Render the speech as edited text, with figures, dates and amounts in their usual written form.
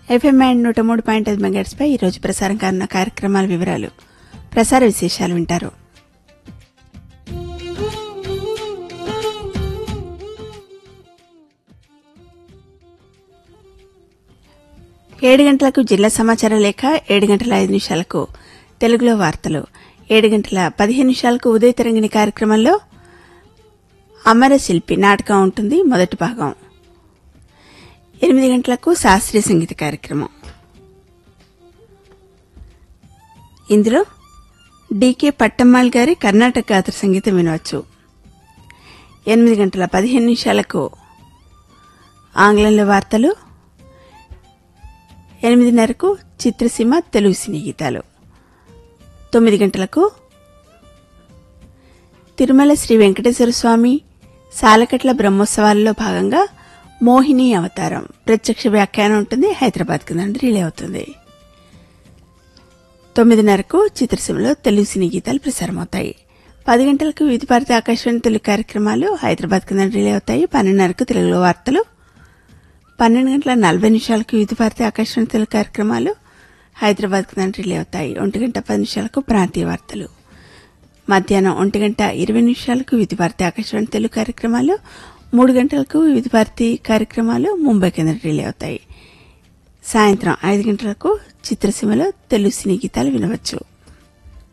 FM and 103.5 megahertz పై ఈరోజు ప్రసారం కానున్న కార్యక్రమాల వివరాలు, ప్రసార విశేషాలు వింటారు. ఏడు గంటలకు జిల్లా సమాచార లేఖ, 7:05 తెలుగులో వార్తలు, 7:15 ఉదయ తరంగిణి కార్యక్రమంలో అమరశిల్పి నాటకం ఉంటుంది. మొదటి భాగం. 8 గంటలకు శాస్త్రీయ సంగీత కార్యక్రమం. ఇందులో డికే పట్టమ్మాళ్ గారి కర్ణాటక గాత్ర సంగీతం వినవచ్చు. 8:15 ఆంగ్లంలో వార్తలు, 8:30 చిత్రసీమ తెలుగు సినీ గీతాలు. 9 గంటలకు తిరుమల శ్రీ వెంకటేశ్వర స్వామి సాలకట్ల బ్రహ్మోత్సవాలలో భాగంగా మోహిని అవతారం ప్రత్యక్ష వ్యాఖ్యానం ఉంటుంది. హైదరాబాద్ కింద రిలే అవుతుంది. 9:30 చిత్రసీమలో తెలుగు సినీ గీతాలు ప్రసారమవుతాయి. 10 గంటలకు వివిధ భారతి ఆకాశవాణి తెలుగు కార్యక్రమాలు హైదరాబాద్ కింద రిలే అవుతాయి. 12:30 తెలుగులో వార్తలు, 12:40 వివిధ భారతి ఆకాశవాణి తెలుగు కార్యక్రమాలు హైదరాబాద్ కింద రిలే అవుతాయి. 1:10 ప్రాంతీయ వార్తలు. మధ్యాహ్నం 1:20 వివిధ భారతి ఆకాశవాణి తెలుగు కార్యక్రమాలు, 3 గంటలకు వివిధ భారతి కార్యక్రమాలు ముంబై కింద రిలే అవుతాయి. సాయంత్రం 5 గంటలకు చిత్రసీమలో తెలుగు సినీ గీతాలు వినవచ్చు.